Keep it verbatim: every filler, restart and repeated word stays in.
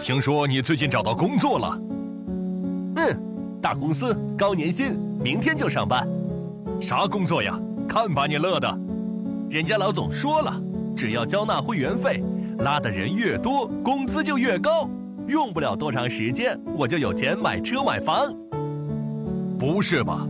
听说你最近找到工作了？ 嗯，大公司高年薪，明天就上班。 啥工作呀？看把你乐的！ 人家老总说了，只要交纳会员费，拉的人越多，工资就越高。用不了多长时间，我就有钱买车买房。 不是吧？